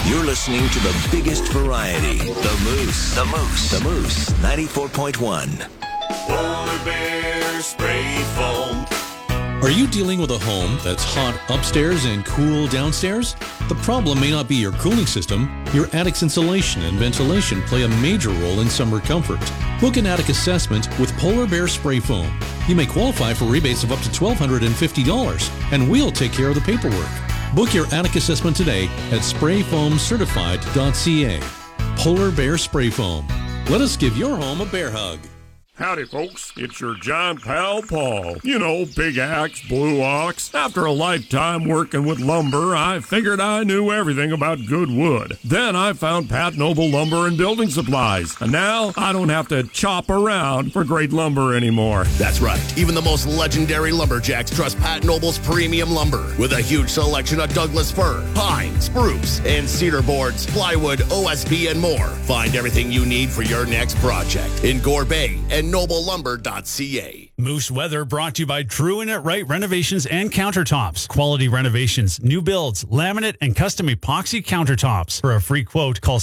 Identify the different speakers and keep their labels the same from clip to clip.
Speaker 1: You're listening to the biggest variety, The Moose. The Moose. The Moose, 94.1.
Speaker 2: Polar Bear Spray Foam.
Speaker 3: Are you dealing with a home that's hot upstairs and cool downstairs? The problem may not be your cooling system. Your attic's insulation and ventilation play a major role in summer comfort. Book an attic assessment with Polar Bear Spray Foam. You may qualify for rebates of up to $1,250, and we'll take care of the paperwork. Book your attic assessment today at sprayfoamcertified.ca. Polar Bear Spray Foam. Let us give your home a bear hug.
Speaker 4: Howdy, folks. It's your giant pal, Paul. You know, Big Axe, Blue Ox. After a lifetime working with lumber, I figured I knew everything about good wood. Then I found Pat Noble Lumber and Building Supplies. And now I don't have to chop around for great lumber anymore.
Speaker 5: That's right. Even the most legendary lumberjacks trust Pat Noble's premium lumber. With a huge selection of Douglas fir, pine, spruce, and cedar boards, plywood, OSB, and more. Find everything you need for your next project in Gore Bay and noblelumber.ca.
Speaker 6: Moose Weather brought to you by True and It Right Renovations and Countertops. Quality renovations, new builds, laminate, and custom epoxy countertops. For a free quote, call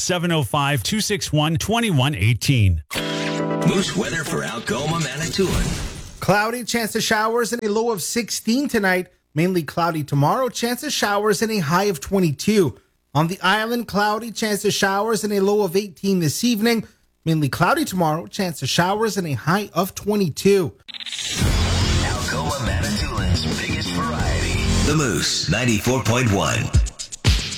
Speaker 6: 705-261-2118.
Speaker 1: Moose Weather for Algoma, Manitoulin.
Speaker 7: Cloudy, chance of showers and a low of 16 tonight. Mainly cloudy tomorrow, chance of showers and a high of 22. On the island, cloudy, chance of showers and a low of 18 this evening. Mainly cloudy tomorrow, chance of showers and a high of 22.
Speaker 1: Algoma, Manitoulin's biggest variety. The Moose, 94.1.